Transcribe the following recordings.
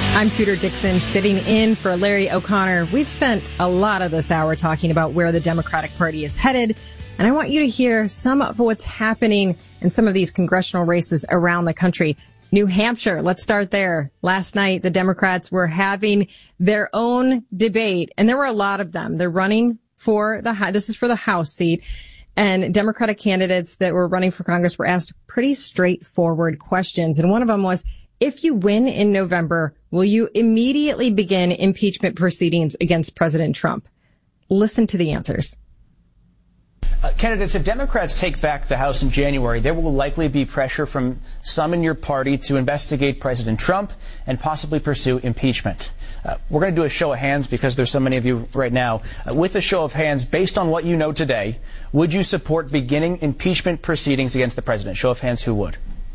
I'm Tudor Dixon, sitting in for Larry O'Connor. We've spent a lot of this hour talking about where the Democratic Party is headed, and I want you to hear some of what's happening in some of these congressional races around the country. New Hampshire, let's start there. Last night, the Democrats were having their own debate, and there were a lot of them. They're running for this is for the House seat, and Democratic candidates that were running for Congress were asked pretty straightforward questions, and one of them was, if you win in November, will you immediately begin impeachment proceedings against President Trump? Listen to the answers. Candidates, if Democrats take back the House in January, there will likely be pressure from some in your party to investigate President Trump and possibly pursue impeachment. We're going to do a show of hands because there's so many of you right now. With a show of hands, based on what you know today, would you support beginning impeachment proceedings against the president? Show of hands, who would?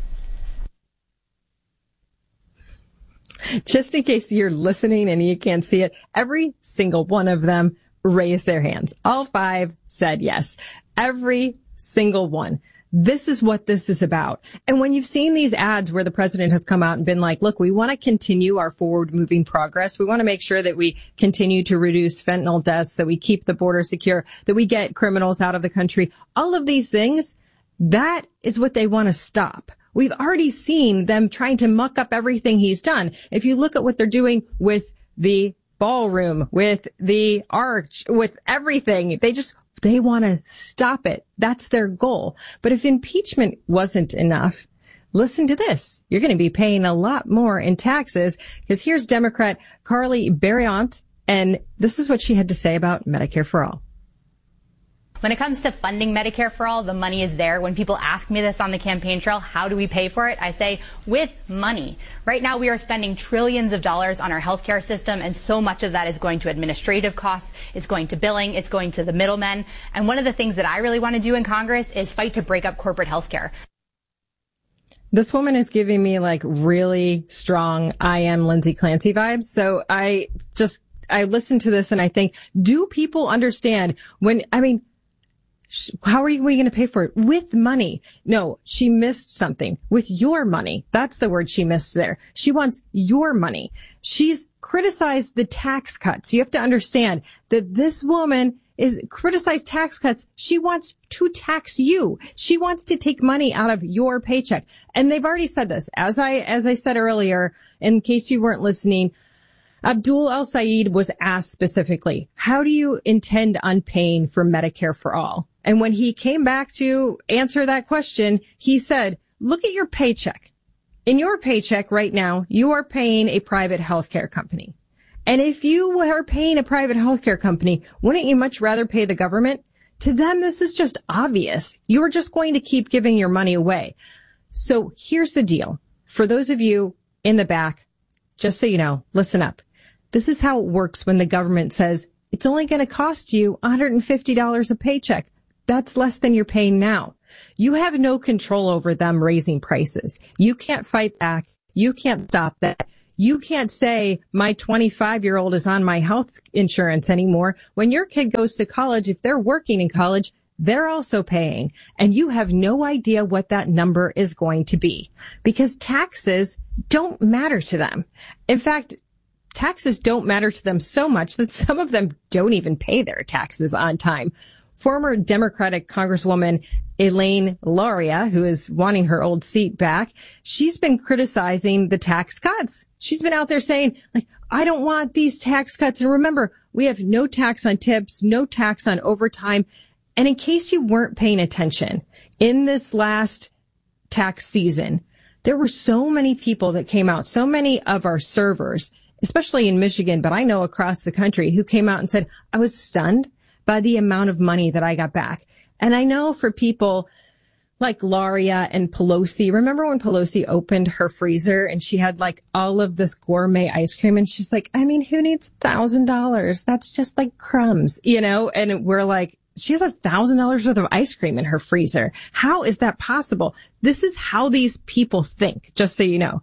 Just in case you're listening and you can't see it, every single one of them raised their hands. All five said yes. Every single one. This is what this is about. And when you've seen these ads where the president has come out and been like, look, we want to continue our forward-moving progress. We want to make sure that we continue to reduce fentanyl deaths, that we keep the border secure, that we get criminals out of the country. All of these things, that is what they want to stop. We've already seen them trying to muck up everything he's done. If you look at what they're doing with the ballroom, with the arch, with everything, they want to stop it. That's their goal. But if impeachment wasn't enough, listen to this. You're going to be paying a lot more in taxes, because here's Democrat Carly Bariant, and this is what she had to say about Medicare for All. When it comes to funding Medicare for All, the money is there. When people ask me this on the campaign trail, how do we pay for it? I say, with money. Right now, we are spending trillions of dollars on our healthcare system, and so much of that is going to administrative costs. It's going to billing. It's going to the middlemen. And one of the things that I really want to do in Congress is fight to break up corporate healthcare. This woman is giving me like really strong I am Lindsay Clancy vibes. So I listen to this and I think, do people understand how are we going to pay for it? With money. No, she missed something. With your money. That's the word she missed there. She wants your money. She's criticized the tax cuts. You have to understand that this woman is criticized tax cuts. She wants to tax you. She wants to take money out of your paycheck. And they've already said this. As I said earlier, in case you weren't listening, Abdul El-Sayed was asked specifically, how do you intend on paying for Medicare for All? And when he came back to answer that question, he said, look at your paycheck. In your paycheck right now, you are paying a private healthcare company. And if you are paying a private healthcare company, wouldn't you much rather pay the government? To them, this is just obvious. You are just going to keep giving your money away. So here's the deal. For those of you in the back, just so you know, listen up. This is how it works when the government says it's only going to cost you $150 a paycheck. That's less than you're paying now. You have no control over them raising prices. You can't fight back. You can't stop that. You can't say my 25-year-old is on my health insurance anymore. When your kid goes to college, if they're working in college, they're also paying. And you have no idea what that number is going to be, because taxes don't matter to them. In fact, taxes don't matter to them so much that some of them don't even pay their taxes on time. Former Democratic Congresswoman Elaine Luria, who is wanting her old seat back, she's been criticizing the tax cuts. She's been out there saying, like, I don't want these tax cuts. And remember, we have no tax on tips, no tax on overtime. And in case you weren't paying attention, in this last tax season, there were so many people that came out, so many of our servers, especially in Michigan, but I know across the country, who came out and said, I was stunned by the amount of money that I got back. And I know for people like Luria and Pelosi, remember when Pelosi opened her freezer and she had like all of this gourmet ice cream, and she's like, I mean, who needs $1,000? That's just like crumbs, you know? And we're like, she has $1,000 worth of ice cream in her freezer. How is that possible? This is how these people think, just so you know.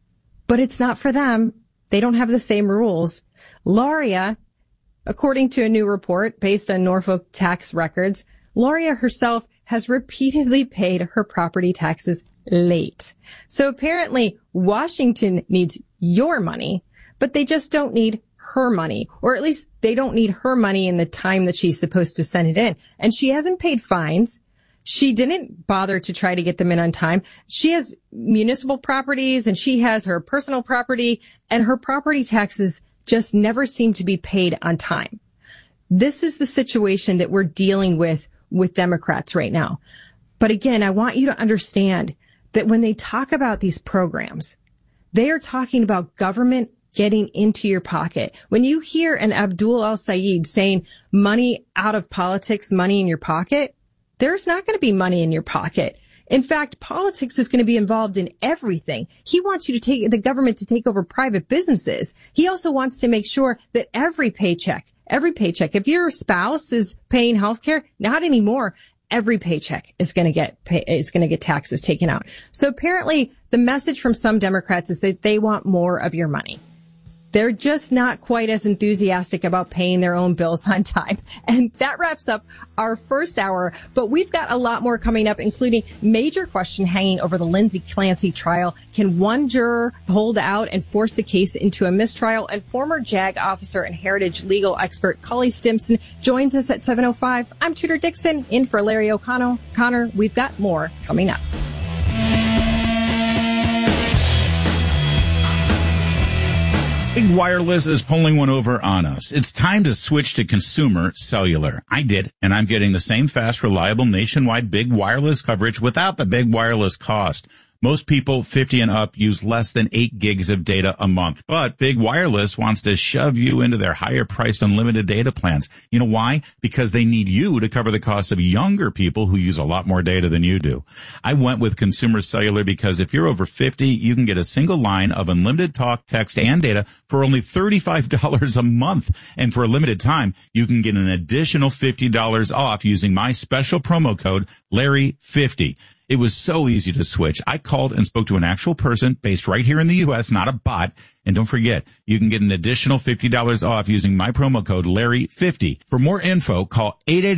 But it's not for them. They don't have the same rules. Luria, according to a new report based on Norfolk tax records, Luria herself has repeatedly paid her property taxes late. So apparently Washington needs your money, but they just don't need her money, or at least they don't need her money in the time that she's supposed to send it in. And she hasn't paid fines. She didn't bother to try to get them in on time. She has municipal properties and she has her personal property, and her property taxes just never seem to be paid on time. This is the situation that we're dealing with Democrats right now. But again, I want you to understand that when they talk about these programs, they are talking about government getting into your pocket. When you hear an Abdul El-Sayed saying money out of politics, money in your pocket, there's not going to be money in your pocket. In fact, politics is going to be involved in everything. He wants you to take the government to take over private businesses. He also wants to make sure that every paycheck, if your spouse is paying health care, not anymore, every paycheck is going to get taxes taken out. So apparently the message from some Democrats is that they want more of your money. They're just not quite as enthusiastic about paying their own bills on time. And that wraps up our first hour. But we've got a lot more coming up, including major question hanging over the Lindsay Clancy trial. Can one juror hold out and force the case into a mistrial? And former JAG officer and heritage legal expert Cully Stimson joins us at 7:05. I'm Tudor Dixon, in for Larry O'Connor. Connor, we've got more coming up. Big Wireless is pulling one over on us. It's time to switch to consumer cellular. I did, and I'm getting the same fast, reliable, nationwide big wireless coverage without the big wireless cost. Most people 50 and up use less than 8 gigs of data a month, but Big Wireless wants to shove you into their higher priced unlimited data plans. You know why? Because they need you to cover the cost of younger people who use a lot more data than you do. I went with Consumer Cellular because if you're over 50, you can get a single line of unlimited talk, text, and data for only $35 a month. And for a limited time, you can get an additional $50 off using my special promo code Larry50. It was so easy to switch. I called and spoke to an actual person based right here in the U.S., not a bot. And don't forget, you can get an additional $50 off using my promo code Larry50. For more info, call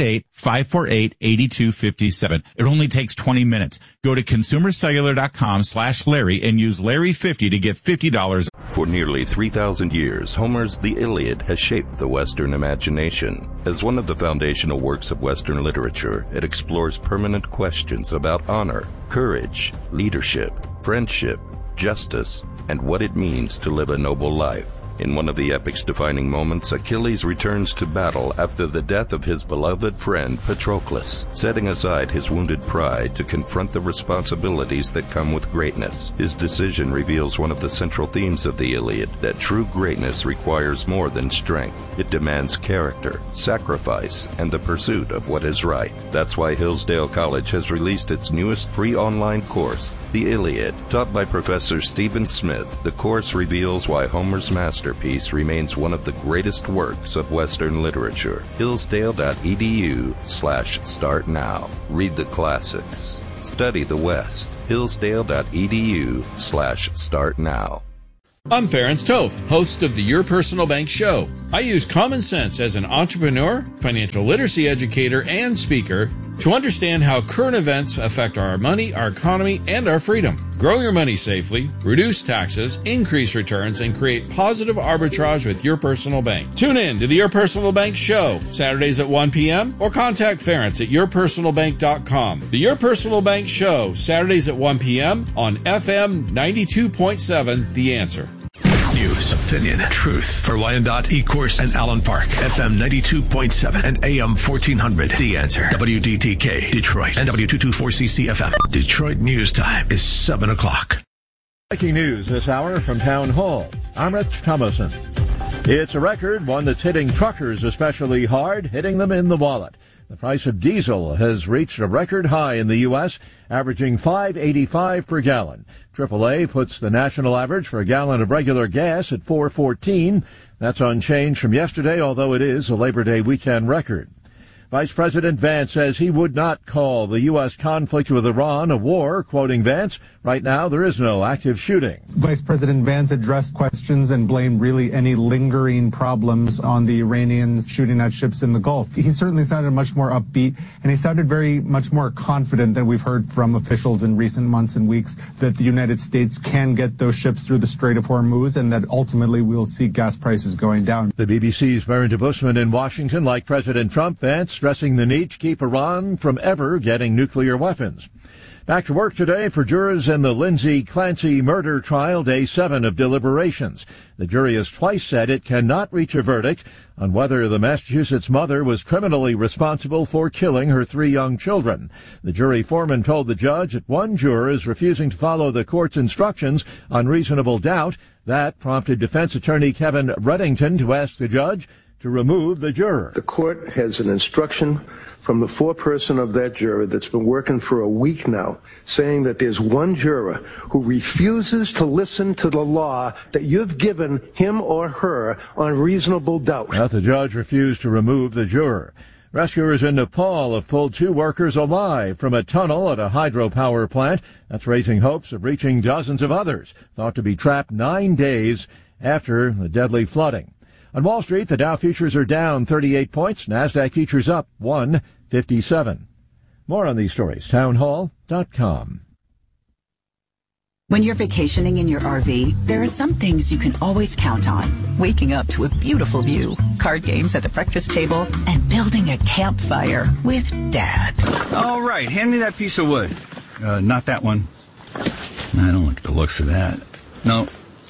888-548-8257. It only takes 20 minutes. Go to consumercellular.com/Larry and use Larry50 to get $50. For nearly 3,000 years, Homer's The Iliad has shaped the Western imagination. As one of the foundational works of Western literature, it explores permanent questions about honor, courage, leadership, friendship, justice, and what it means to live a noble life. In one of the epic's defining moments, Achilles returns to battle after the death of his beloved friend Patroclus, setting aside his wounded pride to confront the responsibilities that come with greatness. His decision reveals one of the central themes of the Iliad, that true greatness requires more than strength. It demands character, sacrifice, and the pursuit of what is right. That's why Hillsdale College has released its newest free online course, The Iliad. Taught by Professor Stephen Smith, the course reveals why Homer's masterpiece remains one of the greatest works of Western literature. Hillsdale.edu/start now. Read the classics. Study the West. Hillsdale.edu/start now. I'm Ferenc Toth, host of the Your Personal Bank Show. I use common sense as an entrepreneur, financial literacy educator, and speaker to understand how current events affect our money, our economy, and our freedom. Grow your money safely, reduce taxes, increase returns, and create positive arbitrage with Your Personal Bank. Tune in to the Your Personal Bank Show, Saturdays at 1 p.m. or contact Ferenc at yourpersonalbank.com. The Your Personal Bank Show, Saturdays at 1 p.m. on FM 92.7 The Answer. News, opinion, truth. For Wyandotte, Ecorse, and Allen Park. FM 92.7 and AM 1400. The Answer. WDTK, Detroit. And W224CC-FM. Detroit News Time is 7 o'clock. Breaking news this hour from Town Hall. I'm Rich Thomason. It's a record, one that's hitting truckers especially hard, hitting them in the wallet. The price of diesel has reached a record high in the U.S., averaging $5.85 per gallon. AAA puts the national average for a gallon of regular gas at $4.14. That's unchanged from yesterday, although it is a Labor Day weekend record. Vice President Vance says he would not call the U.S. conflict with Iran a war. Quoting Vance, right now there is no active shooting. Vice President Vance addressed questions and blamed really any lingering problems on the Iranians shooting at ships in the Gulf. He certainly sounded much more upbeat, and he sounded very much more confident than we've heard from officials in recent months and weeks that the United States can get those ships through the Strait of Hormuz and that ultimately we'll see gas prices going down. The BBC's Verinda Bushman in Washington, like President Trump, Vance stressing the need to keep Iran from ever getting nuclear weapons. Back to work today for jurors in the Lindsay Clancy murder trial, day 7 of deliberations. The jury has twice said it cannot reach a verdict on whether the Massachusetts mother was criminally responsible for killing her 3 young children. The jury foreman told the judge that one juror is refusing to follow the court's instructions on reasonable doubt. That prompted defense attorney Kevin Reddington to ask the judge to remove the juror. The court has an instruction from the foreperson of that juror that's been working for a week now, saying that there's one juror who refuses to listen to the law that you've given him or her on reasonable doubt. But the judge refused to remove the juror. Rescuers in Nepal have pulled 2 workers alive from a tunnel at a hydropower plant. That's raising hopes of reaching dozens of others, thought to be trapped 9 days after the deadly flooding. On Wall Street, the Dow futures are down 38 points. NASDAQ futures up 157. More on these stories, townhall.com. When you're vacationing in your RV, there are some things you can always count on. Waking up to a beautiful view, card games at the breakfast table, and building a campfire with Dad. All right, hand me that piece of wood. Not that one. I don't like the looks of that. No.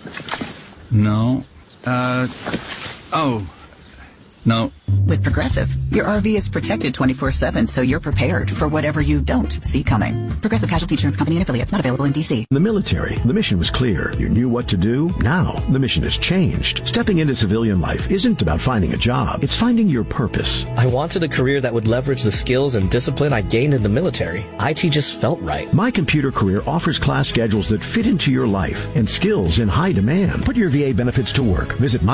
No. With Progressive, your RV is protected 24/7, so you're prepared for whatever you don't see coming. Progressive Casualty Insurance Company and Affiliates, not available in D.C. In the military, the mission was clear. You knew what to do. Now, the mission has changed. Stepping into civilian life isn't about finding a job. It's finding your purpose. I wanted a career that would leverage the skills and discipline I gained in the military. IT just felt right. My Computer Career offers class schedules that fit into your life and skills in high demand. Put your VA benefits to work. Visit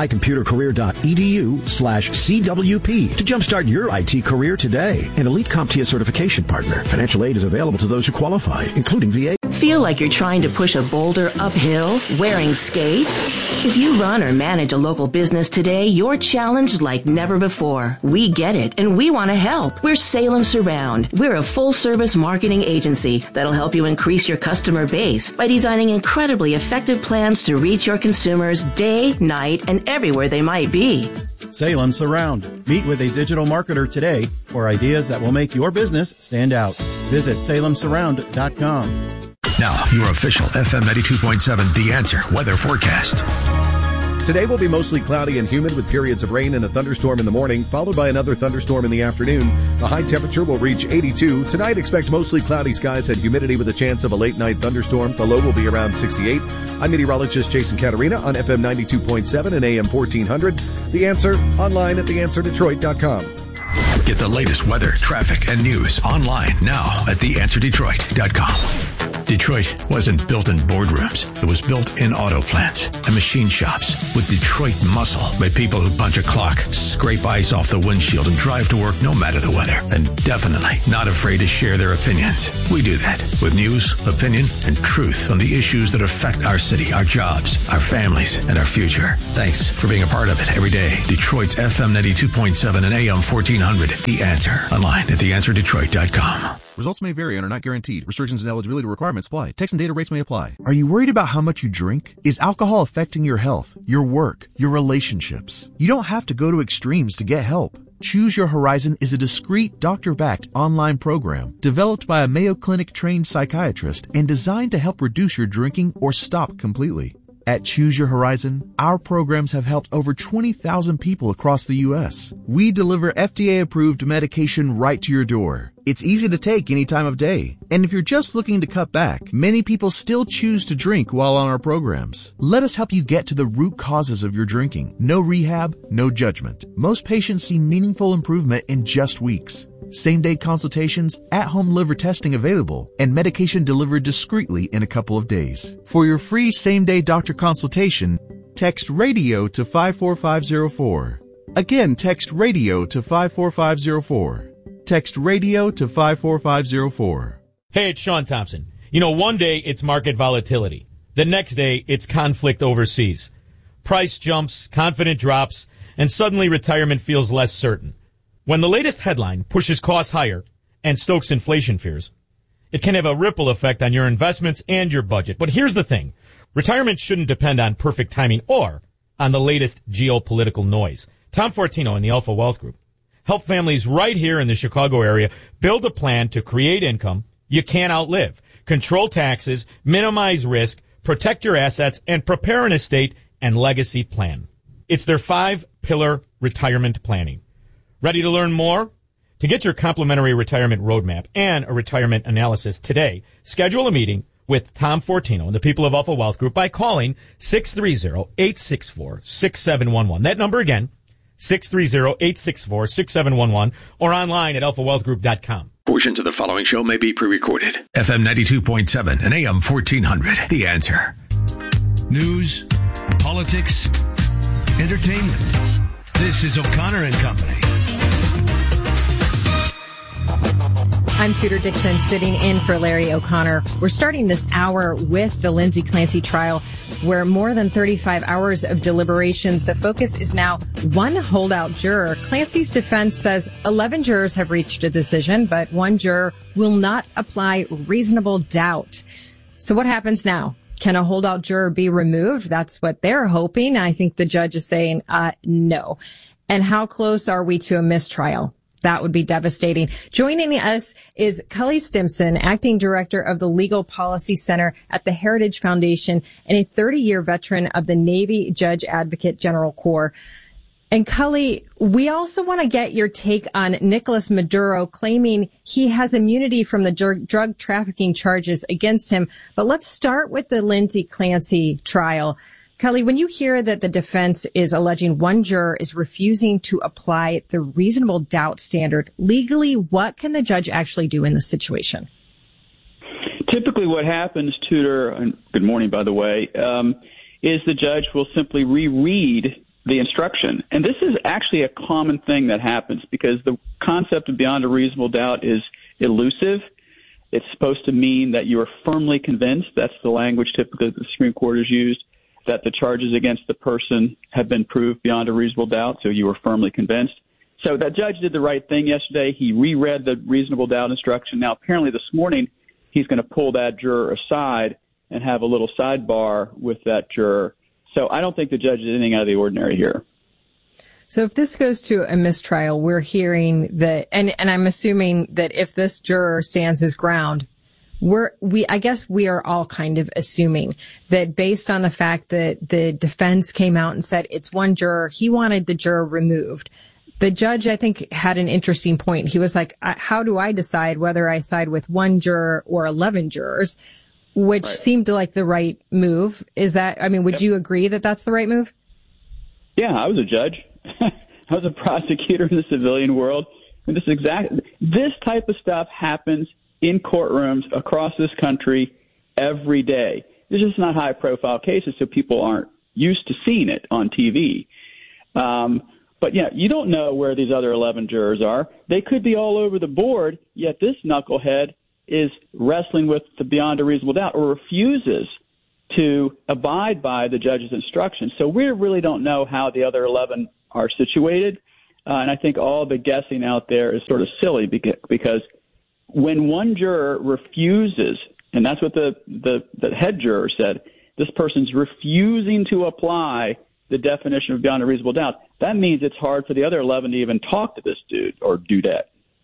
mycomputercareer.edu/CWP to jumpstart your IT career today. An Elite CompTIA certification partner. Financial aid is available to those who qualify, including VA. Feel like you're trying to push a boulder uphill wearing skates? If you run or manage a local business today, you're challenged like never before. We get it, and we want to help. We're Salem Surround. We're a full-service marketing agency that'll help you increase your customer base by designing incredibly effective plans to reach your consumers day, night, and everywhere they might be. Salem Surround. Meet with a digital marketer today for ideas that will make your business stand out. Visit salemsurround.com. Now, your official FM 92.7 The Answer weather forecast. Today will be mostly cloudy and humid with periods of rain and a thunderstorm in the morning, followed by another thunderstorm in the afternoon. The high temperature will reach 82. Tonight, expect mostly cloudy skies and humidity with a chance of a late-night thunderstorm. The low will be around 68. I'm meteorologist Jason Caterina on FM 92.7 and AM 1400. The Answer, online at theanswerdetroit.com. Get the latest weather, traffic, and news online now at theanswerdetroit.com. Detroit wasn't built in boardrooms. It was built in auto plants and machine shops with Detroit muscle by people who punch a clock, scrape ice off the windshield, and drive to work no matter the weather. And definitely not afraid to share their opinions. We do that with news, opinion, and truth on the issues that affect our city, our jobs, our families, and our future. Thanks for being a part of it every day. Detroit's FM 92.7 and AM 1400. The Answer. Online at theanswerdetroit.com. Results may vary and are not guaranteed. Restrictions and eligibility requirements apply. Text and data rates may apply. Are you worried about how much you drink? Is alcohol affecting your health, your work, your relationships? You don't have to go to extremes to get help. Choose Your Horizon is a discreet, doctor-backed online program developed by a Mayo Clinic-trained psychiatrist and designed to help reduce your drinking or stop completely. At Choose Your Horizon, our programs have helped over 20,000 people across the U.S. We deliver FDA-approved medication right to your door. It's easy to take any time of day. And if you're just looking to cut back, many people still choose to drink while on our programs. Let us help you get to the root causes of your drinking. No rehab, no judgment. Most patients see meaningful improvement in just weeks. Same-day consultations, at-home liver testing available, and medication delivered discreetly in a couple of days. For your free same-day doctor consultation, text RADIO to 54504. Again, text RADIO to 54504. Text radio to 54504. Hey, it's Sean Thompson. You know, one day it's market volatility. The next day it's conflict overseas. Price jumps, confidence drops, and suddenly retirement feels less certain. When the latest headline pushes costs higher and stokes inflation fears, it can have a ripple effect on your investments and your budget. But here's the thing. Retirement shouldn't depend on perfect timing or on the latest geopolitical noise. Tom Fortino and the Alpha Wealth Group help families right here in the Chicago area build a plan to create income you can't outlive, control taxes, minimize risk, protect your assets, and prepare an estate and legacy plan. It's their 5-pillar retirement planning. Ready to learn more? To get your complimentary retirement roadmap and a retirement analysis today, schedule a meeting with Tom Fortino and the people of Alpha Wealth Group by calling 630-864-6711. That number again, 630-864-6711, or online at alphawealthgroup.com. Portions of the following show may be pre-recorded. FM 92.7 and AM 1400. The Answer. News, politics, entertainment. This is O'Connor and Company. I'm Tudor Dixon, sitting in for Larry O'Connor. We're starting this hour with the Lindsay Clancy trial, where more than 35 hours of deliberations. The focus is now one holdout juror. Clancy's defense says 11 jurors have reached a decision, but one juror will not apply reasonable doubt. So what happens now? Can a holdout juror be removed? That's what they're hoping. I think the judge is saying, no. And how close are we to a mistrial? That would be devastating. Joining us is Cully Stimson, acting director of the Legal Policy Center at the Heritage Foundation and a 30-year veteran of the Navy Judge Advocate General Corps. And Cully, we also want to get your take on Nicolas Maduro claiming he has immunity from the drug trafficking charges against him. But let's start with the Lindsay Clancy trial. Cully, when you hear that the defense is alleging one juror is refusing to apply the reasonable doubt standard, legally, what can the judge actually do in this situation? Typically what happens, Tudor, and good morning, by the way, is the judge will simply reread the instruction. And this is actually a common thing that happens because the concept of beyond a reasonable doubt is elusive. It's supposed to mean that you are firmly convinced. That's the language typically the Supreme Court has used, that the charges against the person have been proved beyond a reasonable doubt, so you were firmly convinced. So that judge did the right thing yesterday. He reread the reasonable doubt instruction. Now, apparently this morning, he's going to pull that juror aside and have a little sidebar with that juror. So I don't think the judge did anything out of the ordinary here. So if this goes to a mistrial, we're hearing that, and I'm assuming that if this juror stands his ground, I guess we are all kind of assuming that based on the fact that the defense came out and said it's one juror, he wanted the juror removed. The judge, I think, had an interesting point. He was like, how do I decide whether I side with one juror or 11 jurors, which seemed like the right move. Is that, I mean, would you agree that that's the right move? Yeah, I was a judge. I was a prosecutor in the civilian world. And this type of stuff happens in courtrooms across this country every day. This is not high-profile cases, so people aren't used to seeing it on TV. But, yeah, you don't know where these other 11 jurors are. They could be all over the board, yet this knucklehead is wrestling with the beyond a reasonable doubt or refuses to abide by the judge's instructions. So we really don't know how the other 11 are situated. And I think all the guessing out there is sort of silly because when one juror refuses, and that's what the head juror said, this person's refusing to apply the definition of beyond a reasonable doubt, that means it's hard for the other 11 to even talk to this dude or dudette.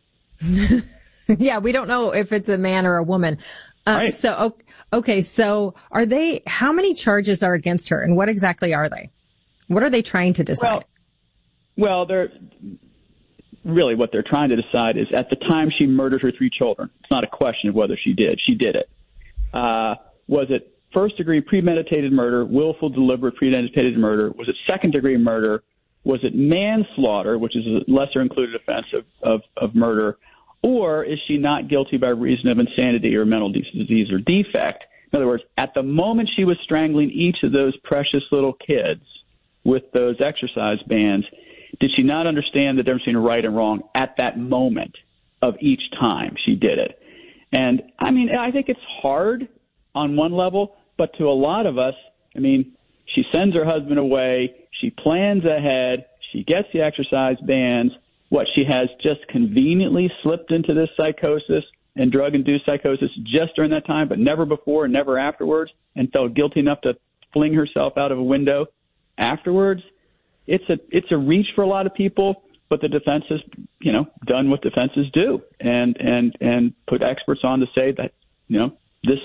Yeah, we don't know if it's a man or a woman. Right. So, okay, so how many charges are against her, and what exactly are they? What are they trying to decide? Well, they're really what they're trying to decide is at the time she murdered her 3 children. It's not a question of whether she did. She did it. Was it first-degree premeditated murder, willful, deliberate premeditated murder? Was it second-degree murder? Was it manslaughter, which is a lesser-included offense of murder? Or is she not guilty by reason of insanity or mental disease or defect? In other words, at the moment she was strangling each of those precious little kids with those exercise bands, did she not understand the difference between right and wrong at that moment of each time she did it. And, I mean, I think it's hard on one level, but to a lot of us, I mean, she sends her husband away, she plans ahead, she gets the exercise bans. What, she has just conveniently slipped into this psychosis and drug-induced psychosis just during that time, but never before and never afterwards, and felt guilty enough to fling herself out of a window afterwards. It's a reach for a lot of people, but the defense has, done what defenses do, and put experts on to say that, this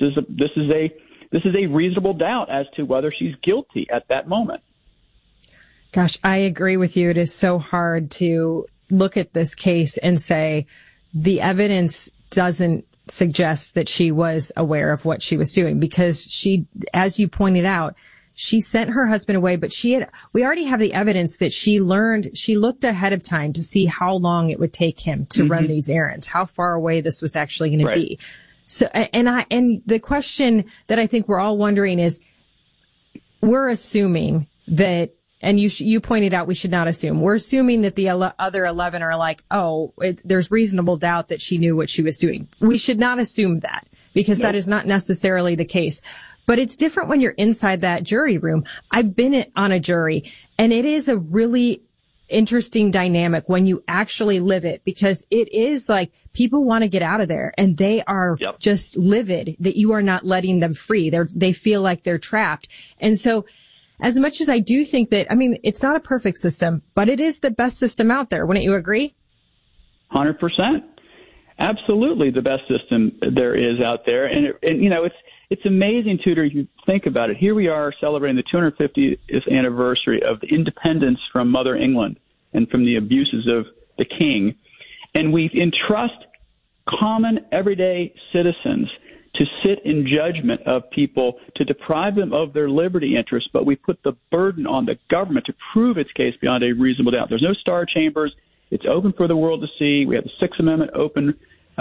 is a reasonable doubt as to whether she's guilty at that moment. Gosh, I agree with you. It is so hard to look at this case and say the evidence doesn't suggest that she was aware of what she was doing, because she, as you pointed out, she sent her husband away, but we already have the evidence that she looked ahead of time to see how long it would take him to run these errands, how far away this was actually going to be. So, and the question that I think we're all wondering is, we're assuming that, and you pointed out we should not assume. We're assuming that the other 11 are like, there's reasonable doubt that she knew what she was doing. We should not assume that, because that is not necessarily the case. But it's different when you're inside that jury room. I've been on a jury, and it is a really interesting dynamic when you actually live it, because it is like people want to get out of there, and they are just livid that you are not letting them free. They feel like they're trapped. And so, as much as I do think that, I mean, it's not a perfect system, but it is the best system out there. Wouldn't you agree? 100%. Absolutely the best system there is out there. And it's amazing, Tudor, if you think about it. Here we are celebrating the 250th anniversary of the independence from Mother England and from the abuses of the king. And we entrust common, everyday citizens to sit in judgment of people, to deprive them of their liberty interests, but we put the burden on the government to prove its case beyond a reasonable doubt. There's no star chambers. It's open for the world to see. We have the Sixth Amendment open,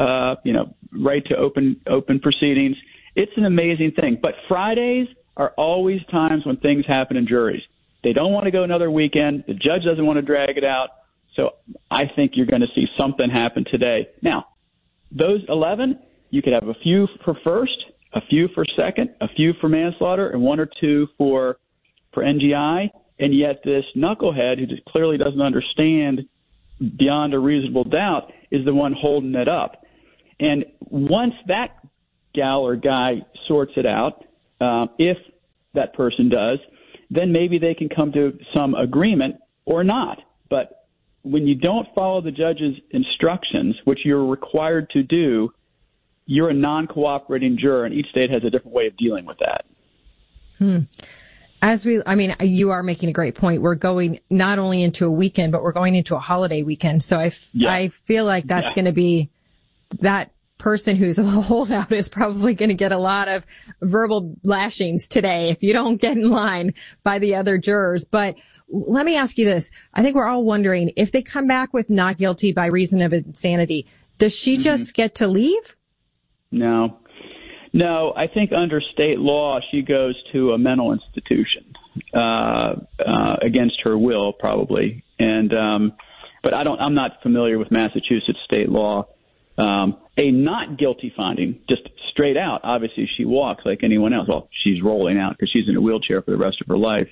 right to open proceedings. It's an amazing thing. But Fridays are always times when things happen in juries. They don't want to go another weekend. The judge doesn't want to drag it out. So I think you're going to see something happen today. Now, those 11, you could have a few for first, a few for second, a few for manslaughter, and one or two for NGI. And yet this knucklehead, who just clearly doesn't understand beyond a reasonable doubt, is the one holding it up. And once that gal or guy sorts it out, if that person does, then maybe they can come to some agreement or not. But when you don't follow the judge's instructions, which you're required to do, you're a non-cooperating juror, and each state has a different way of dealing with that. You are making a great point. We're going not only into a weekend, but we're going into a holiday weekend. So I feel like that's going to be, that person who's a holdout is probably going to get a lot of verbal lashings today if you don't get in line by the other jurors. But let me ask you this. I think we're all wondering, if they come back with not guilty by reason of insanity, does she just get to leave? No, I think under state law, she goes to a mental institution against her will, probably. And but I'm not familiar with Massachusetts state law. A not guilty finding, just straight out. Obviously, she walks like anyone else. Well, she's rolling out because she's in a wheelchair for the rest of her life.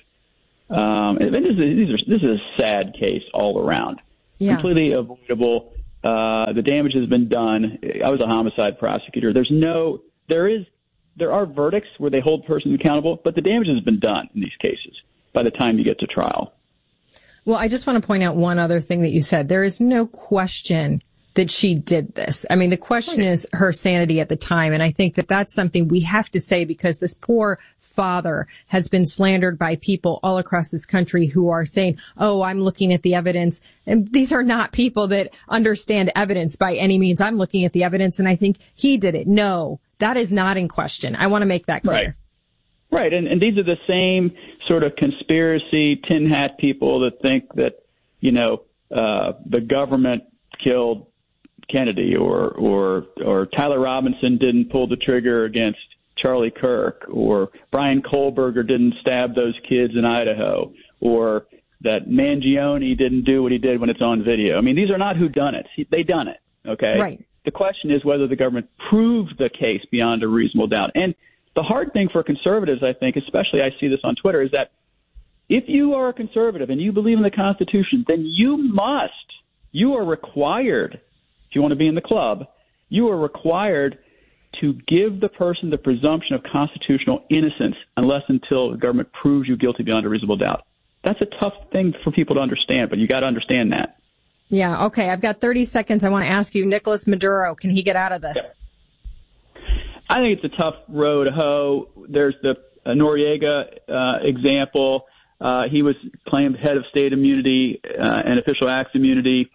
This is a sad case all around. Completely avoidable. The damage has been done. I was a homicide prosecutor. There are verdicts where they hold persons accountable, but the damage has been done in these cases by the time you get to trial. Well, I just want to point out one other thing that you said. There is no question that she did this. I mean, the question is her sanity at the time. And I think that that's something we have to say, because this poor father has been slandered by people all across this country who are saying, oh, I'm looking at the evidence. And these are not people that understand evidence by any means. I'm looking at the evidence and I think he did it. No, that is not in question. I want to make that clear. Right. And these are the same sort of conspiracy tin hat people that think that, the government killed Kennedy or Tyler Robinson didn't pull the trigger against Charlie Kirk, or Brian Kohlberger didn't stab those kids in Idaho, or that Mangione didn't do what he did when it's on video. I mean, these are not whodunits. They done it. Okay. Right. The question is whether the government proved the case beyond a reasonable doubt. And the hard thing for conservatives, I think, especially I see this on Twitter, is that if you are a conservative and you believe in the Constitution, then you are required, if you want to be in the club, you are required to give the person the presumption of constitutional innocence until the government proves you guilty beyond a reasonable doubt. That's a tough thing for people to understand, but you got to understand that. Yeah. Okay. I've got 30 seconds. I want to ask you, Nicolas Maduro, can he get out of this? I think it's a tough road to hoe. There's the Noriega example. He was claimed head of state immunity and official acts immunity.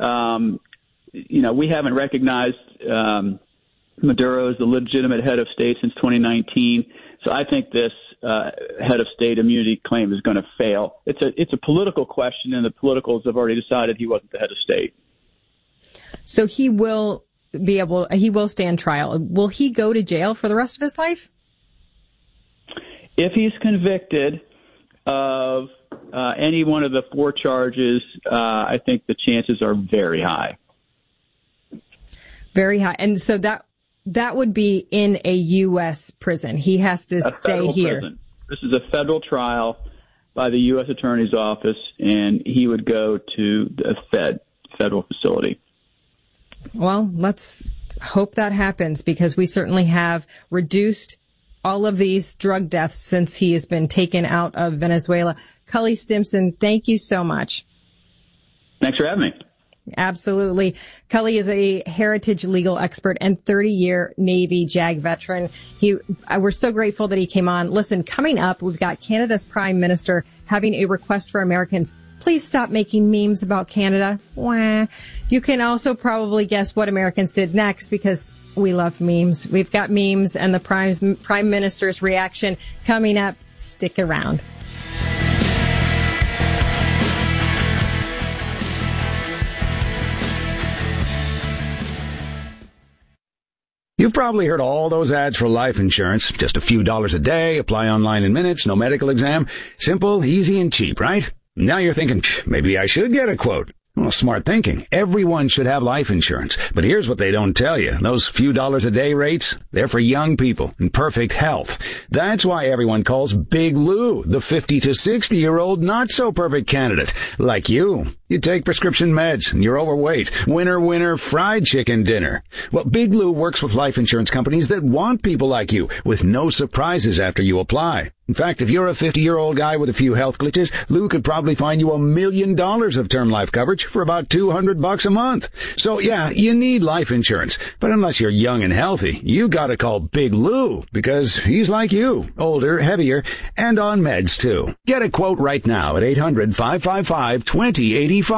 We haven't recognized Maduro as the legitimate head of state since 2019. So I think this head of state immunity claim is going to fail. It's a political question, and the politicals have already decided he wasn't the head of state. So he will stand trial. Will he go to jail for the rest of his life? If he's convicted of any one of the 4 charges, I think the chances are very high. Very high. And so that would be in a U.S. prison. He has to stay here. Prison. This is a federal trial by the U.S. Attorney's Office, and he would go to the federal facility. Well, let's hope that happens, because we certainly have reduced all of these drug deaths since he has been taken out of Venezuela. Cully Stimson, thank you so much. Thanks for having me. Absolutely. Cully is a heritage legal expert and 30-year Navy JAG veteran. We're so grateful that he came on. Listen, coming up, we've got Canada's Prime Minister having a request for Americans. Please stop making memes about Canada. Wah. You can also probably guess what Americans did next, because we love memes. We've got memes and the Prime Minister's reaction coming up. Stick around. You've probably heard all those ads for life insurance. Just a few dollars a day, apply online in minutes, no medical exam. Simple, easy, and cheap, right? Now you're thinking, maybe I should get a quote. Well, smart thinking. Everyone should have life insurance. But here's what they don't tell you. Those few dollars a day rates, they're for young people in perfect health. That's why everyone calls Big Lou the 50 to 60-year-old not-so-perfect candidate. Like you. You take prescription meds and you're overweight. Winner, fried chicken dinner. Well, Big Lou works with life insurance companies that want people like you, with no surprises after you apply. In fact, if you're a 50-year-old guy with a few health glitches, Lou could probably find you $1 million of term life coverage for about $200 a month. So yeah, you need life insurance. But unless you're young and healthy, you gotta call Big Lou, because he's like you, older, heavier, and on meds too. Get a quote right now at 800-555-2085.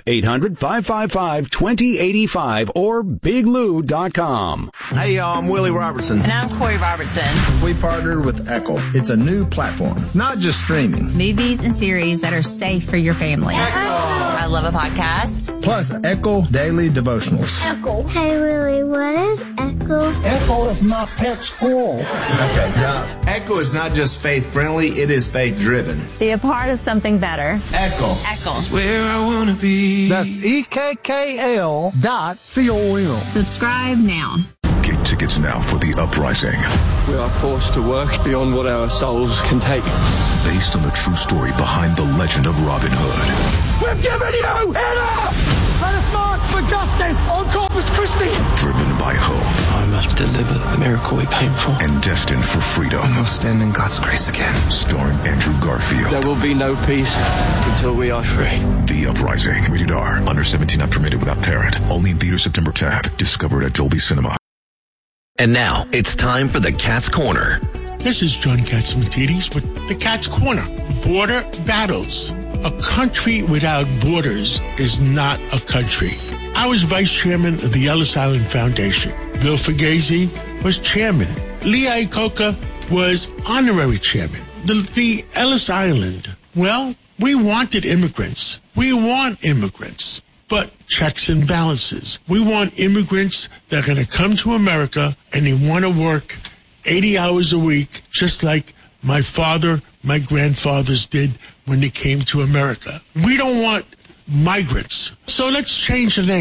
800-555-2085 or biglou.com. Hey, y'all, I'm Willie Robertson. And I'm Corey Robertson. We partnered with Echo. It's a new platform, not just streaming. Movies and series that are safe for your family. Echo. I love a podcast. Plus, Echo Daily Devotionals. Echo. Hey, Willie, what is Echo? Echo is my pet squirrel. Okay, now, Echo is not just faith-friendly, it is faith-driven. Be a part of something better. Echo. Echo. It's where I want to be. That's EKKL.com. Subscribe now. Get tickets now for The Uprising. We are forced to work beyond what our souls can take. Based on the true story behind the legend of Robin Hood. We're giving you enough! Let us march for justice on Corpus Christi! Driven by hope. I must deliver the miracle we paint for. And destined for freedom. And we'll stand in God's grace again. Starring Andrew Garfield. There will be no peace until we are free. The Uprising. Rated R. Under 17 not permitted without parent. Only in theaters September 10th. Discovered at Dolby Cinema. And now, it's time for the Cat's Corner. This is John Catsimatidis with the Cat's Corner. Border battles. A country without borders is not a country. I was vice chairman of the Ellis Island Foundation. Bill Fugazi was chairman. Lee Iacocca was honorary chairman. The Ellis Island, well, we wanted immigrants. We want immigrants. But checks and balances. We want immigrants that are going to come to America and they want to work 80 hours a week, just like my father, my grandfathers did when they came to America. We don't want migrants. So let's change the name.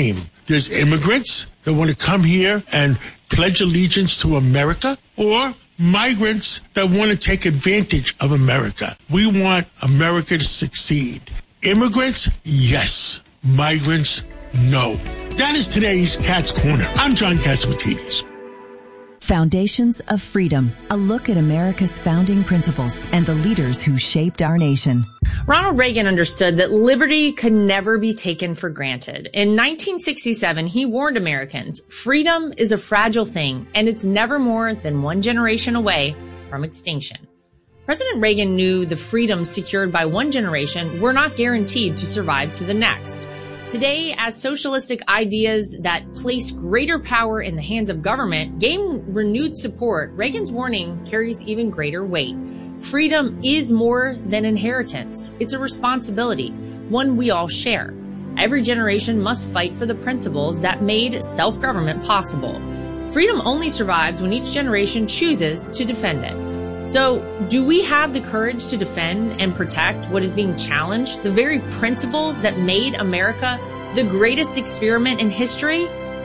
There's immigrants that want to come here and pledge allegiance to America, or migrants that want to take advantage of America. We want America to succeed. Immigrants, yes. Migrants, no. That is today's Cat's Corner. I'm John Catsimatidis. Foundations of Freedom, a look at America's founding principles and the leaders who shaped our nation. Ronald Reagan understood that liberty could never be taken for granted. In 1967, he warned Americans, freedom is a fragile thing, and it's never more than one generation away from extinction. President Reagan knew the freedoms secured by one generation were not guaranteed to survive to the next. Today, as socialistic ideas that place greater power in the hands of government gain renewed support, Reagan's warning carries even greater weight. Freedom is more than inheritance. It's a responsibility, one we all share. Every generation must fight for the principles that made self-government possible. Freedom only survives when each generation chooses to defend it. So, do we have the courage to defend and protect what is being challenged, the very principles that made America the greatest experiment in history?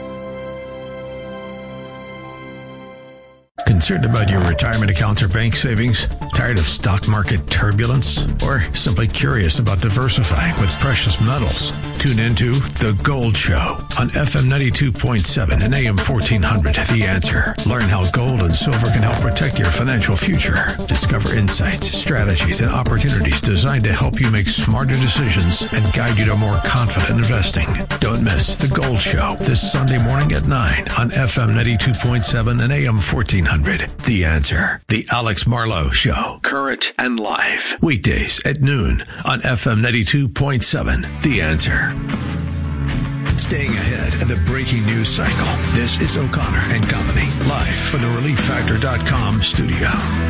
Concerned about your retirement accounts or bank savings? Tired of stock market turbulence? Or simply curious about diversifying with precious metals? Tune into The Gold Show on FM 92.7 and AM 1400. The Answer. Learn how gold and silver can help protect your financial future. Discover insights, strategies, and opportunities designed to help you make smarter decisions and guide you to more confident investing. Don't miss The Gold Show this Sunday morning at 9 on FM 92.7 and AM 1400. The Answer. The Alex Marlowe Show. Current and live. Weekdays at noon on FM 92.7. The Answer. Staying ahead of the breaking news cycle. This is O'Connor and Company, live from the ReliefFactor.com studio.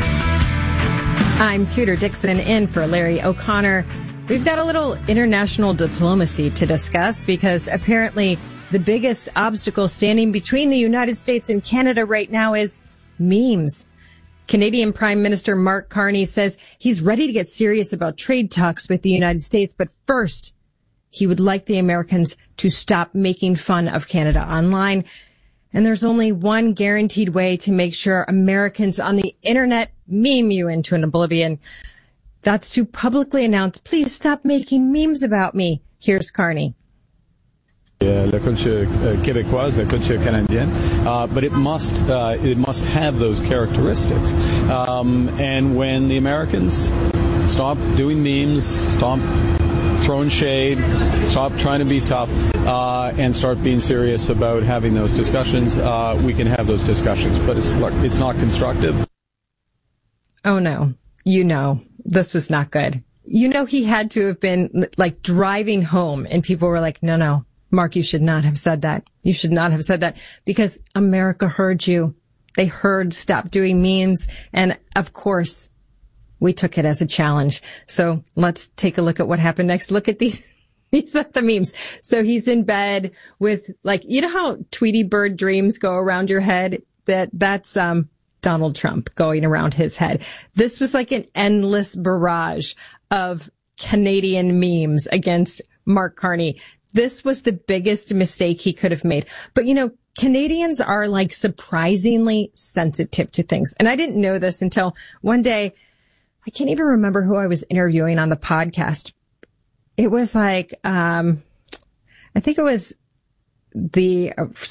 I'm Tudor Dixon in for Larry O'Connor. We've got a little international diplomacy to discuss because apparently the biggest obstacle standing between the United States and Canada right now is memes. Canadian Prime Minister Mark Carney says he's ready to get serious about trade talks with the United States, but first, he would like the Americans to stop making fun of Canada online. And there's only one guaranteed way to make sure Americans on the internet meme you into an oblivion. That's to publicly announce, please stop making memes about me. Here's Carney. La culture québécoise, la culture canadienne, but it must have those characteristics. And when the Americans stop doing memes, stop throwing shade, stop trying to be tough, and start being serious about having those discussions, we can have those discussions. But it's not constructive. Oh no, this was not good. He had to have been like driving home, and people were like, no. Mark, you should not have said that. You should not have said that because America heard you. They heard stop doing memes. And of course, we took it as a challenge. So let's take a look at what happened next. Look at these. These are the memes. So he's in bed with how Tweety Bird dreams go around your head? That's Donald Trump going around his head. This was like an endless barrage of Canadian memes against Mark Carney. This was the biggest mistake he could have made. But, Canadians are surprisingly sensitive to things. And I didn't know this until one day, I can't even remember who I was interviewing on the podcast. It was I think it was